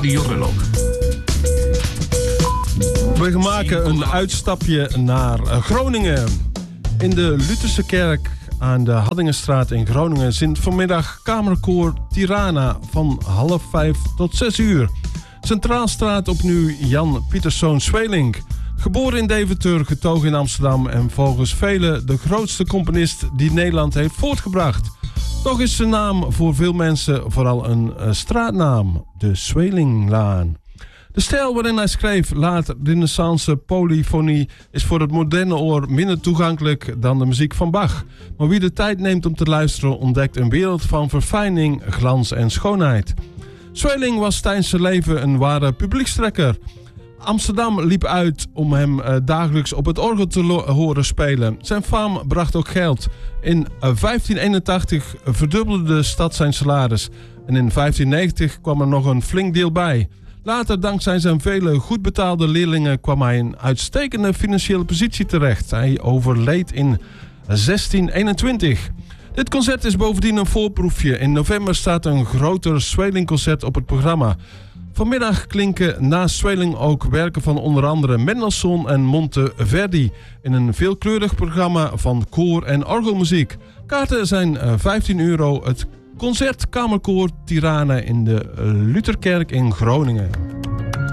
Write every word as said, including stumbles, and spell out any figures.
Radiorelog. We maken een uitstapje naar Groningen. In de Lutherse kerk aan de Haddingenstraat in Groningen zingt vanmiddag kamerkoor Tirana van half vijf tot zes uur. Centraal staat opnieuw Jan Pieterszoon Sweelinck. Geboren in Deventer, getogen in Amsterdam en volgens velen de grootste componist die Nederland heeft voortgebracht. Toch is zijn naam voor veel mensen vooral een uh, straatnaam, de Sweelinglaan. De stijl waarin hij schreef, laat renaissance polyfonie, is voor het moderne oor minder toegankelijk dan de muziek van Bach. Maar wie de tijd neemt om te luisteren ontdekt een wereld van verfijning, glans en schoonheid. Sweelinck was tijdens zijn leven een ware publiekstrekker. Amsterdam liep uit om hem uh, dagelijks op het orgel te lo- horen spelen. Zijn faam bracht ook geld. In uh, vijftien eenentachtig verdubbelde de stad zijn salaris. En in vijftien negentig kwam er nog een flink deel bij. Later, dankzij zijn vele goed betaalde leerlingen, kwam hij in uitstekende financiële positie terecht. Hij overleed in zestien eenentwintig. Dit concert is bovendien een voorproefje. In november staat een groter Sweelinck-concert op het programma. Vanmiddag klinken naast Sweelinck ook werken van onder andere Mendelssohn en Monteverdi in een veelkleurig programma van koor- en orgelmuziek. Kaarten zijn vijftien euro. Het concert Kamerkoor Tirana in de Lutherkerk in Groningen.